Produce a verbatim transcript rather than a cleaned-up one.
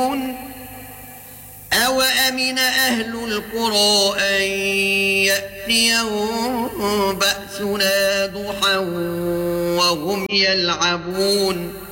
أوأمن أهل القرى أن يأتيهم بأسنا ضحى وهم يلعبون